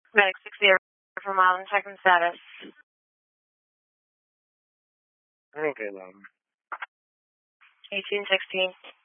Medic 60 for Milan, checking status. Okay, love. 1816.